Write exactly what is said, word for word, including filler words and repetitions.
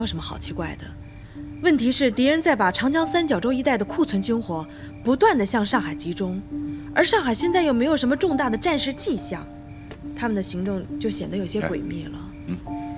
有什么好奇怪的。问题是敌人在把长江三角洲一带的库存军火不断地向上海集中，而上海现在又没有什么重大的战事迹象，他们的行动就显得有些诡秘了。嗯。